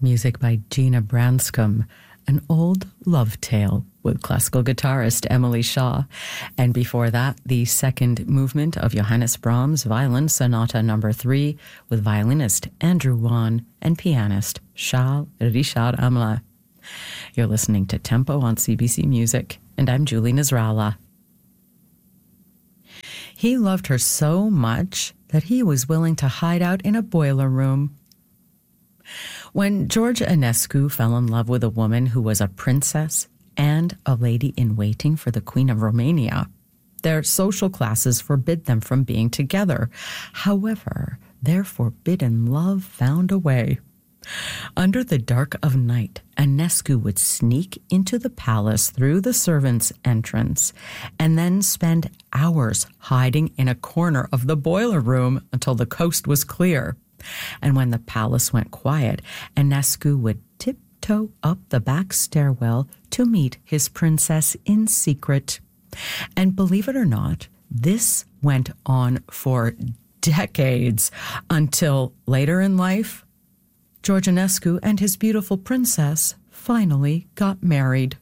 Music by Gina Branscombe, an old love tale with classical guitarist Emily Shaw. And before that, the second movement of Johannes Brahms' Violin Sonata No. 3 with violinist Andrew Wan and pianist Charles Richard Hamelin. You're listening to Tempo on CBC Music, and I'm Julie Nasrallah. He loved her so much that he was willing to hide out in a boiler room. When George Enescu fell in love with a woman who was a princess and a lady-in-waiting for the Queen of Romania, their social classes forbid them from being together. However, their forbidden love found a way. Under the dark of night, Enescu would sneak into the palace through the servants' entrance and then spend hours hiding in a corner of the boiler room until the coast was clear. And when the palace went quiet, Enescu would tiptoe up the back stairwell to meet his princess in secret. And believe it or not, this went on for decades until later in life, George Enescu and his beautiful princess finally got married.